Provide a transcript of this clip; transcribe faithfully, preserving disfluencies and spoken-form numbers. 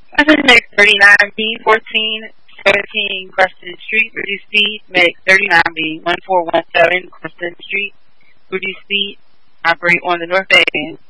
Medic thirty-nine B, fourteen seventeen Crescent Street, reduce speed. Medic thirty-nine B, one four one seven Crescent Street, reduce speed. Operate on the north end.